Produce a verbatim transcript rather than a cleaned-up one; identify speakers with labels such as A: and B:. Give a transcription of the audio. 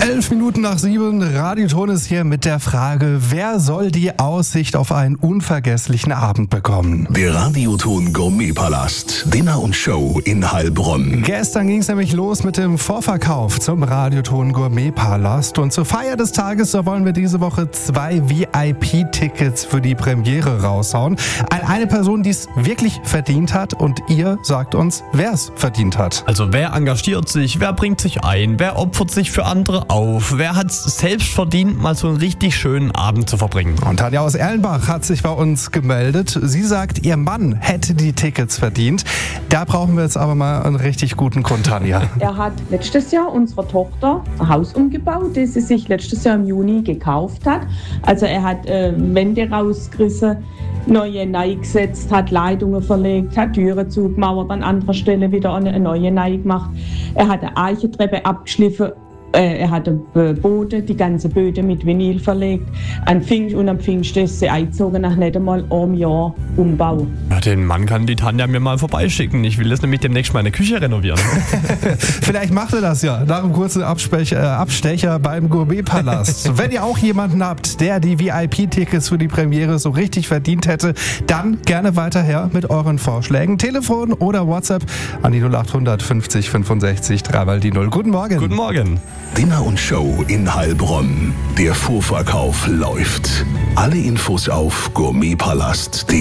A: Elf Minuten nach sieben, Radioton ist hier mit der Frage, wer soll die Aussicht auf einen unvergesslichen Abend bekommen?
B: Der Radioton Gourmetpalast, Dinner und Show in Heilbronn.
A: Gestern ging es nämlich los mit dem Vorverkauf zum Radioton Gourmetpalast und zur Feier des Tages, da wollen wir diese Woche zwei V I P-Tickets für die Premiere raushauen. An eine Person, die es wirklich verdient hat, und ihr sagt uns, wer es verdient hat.
C: Also wer engagiert sich, wer bringt sich ein, wer opfert sich für andere auf, wer hat es selbst verdient, mal so einen richtig schönen Abend zu verbringen.
A: Und Tanja aus Erlenbach hat sich bei uns gemeldet. Sie sagt, ihr Mann hätte die Tickets verdient. Da brauchen wir jetzt aber mal einen richtig guten Grund, Tanja.
D: Er hat letztes Jahr unserer Tochter ein Haus umgebaut, das sie sich letztes Jahr im Juni gekauft hat. Also er hat äh, Wände rausgerissen, neue neigesetzt, hat Leitungen verlegt, hat Türen zugemauert, an anderer Stelle wieder eine neue neu gemacht. Er hat eine Eichentreppe abgeschliffen. Er hat den Boden, die ganze Böde mit Vinyl verlegt. An Pfingst und am Pfingst ist sie eingezogen nach nicht einmal einem Jahr Umbau.
C: Ja, den Mann kann die Tanja mir mal vorbeischicken. Ich will das nämlich demnächst meine Küche renovieren.
A: Vielleicht macht er das ja nach einem kurzen Abspech, äh, Abstecher beim Gourmetpalast. Wenn ihr auch jemanden habt, der die V I P-Tickets für die Premiere so richtig verdient hätte, dann gerne weiter her mit euren Vorschlägen. Telefon oder WhatsApp an die null acht hundert fünfzig fünfundsechzig drei mal die null. Guten Morgen.
C: Guten Morgen.
B: Dinner und Show in Heilbronn. Der Vorverkauf läuft. Alle Infos auf gourmetpalast punkt de.